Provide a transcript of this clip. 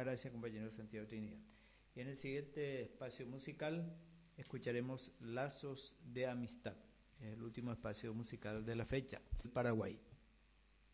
Gracias, compañero Santiago Trinidad. Y en el siguiente espacio musical escucharemos Lazos de Amistad, el último espacio musical de la fecha, el Paraguay.